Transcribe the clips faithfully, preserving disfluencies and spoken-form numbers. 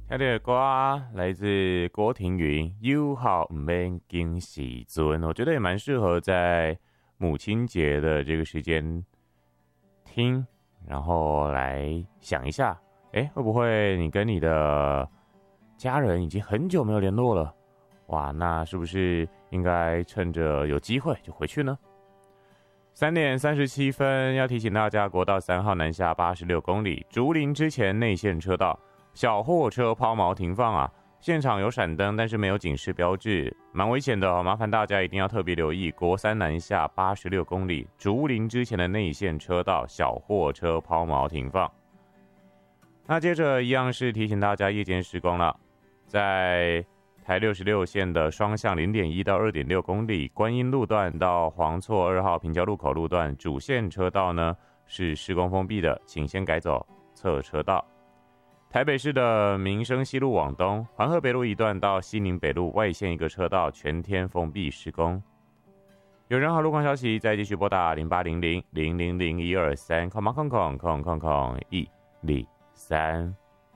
听到的歌来自郭庭云，有好唔免惊喜尊，我觉得也蛮适合在母亲节的这个时间听，然后来想一下，哎，会不会你跟你的家人已经很久没有联络了？哇，那是不是应该趁着有机会就回去呢？三点三十七分，要提醒大家，国道三号南下八十六公里，竹林之前内线车道。小货车抛锚停放啊，现场有闪灯，但是没有警示标志，蛮危险的哦。麻烦大家一定要特别留意，国三南下八十六公里，竹林之前的内线车道，小货车抛锚停放。那接着一样是提醒大家夜间施工了，在台六十六线的双向 零点一 到 二点六 公里，观音路段到黄厝二号平交路口路段主线车道呢是施工封闭的，请先改走侧车道。台北市的民生西路往东，环河北路一段到西宁北路外线一个车道全天封闭施工。有任何路况消息，再继续拨打零八零零零零零一二三空空空空空空一二三。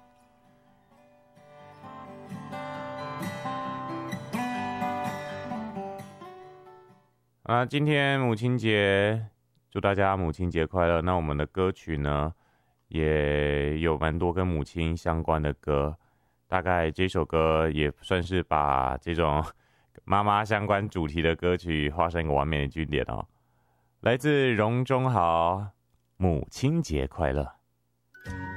啊，今天母亲节，祝大家母亲节快乐。那我们的歌曲呢？也有蛮多跟母亲相关的歌，大概这首歌也算是把这种妈妈相关主题的歌曲画上一个完美的句点哦。来自荣中豪，母亲节快乐。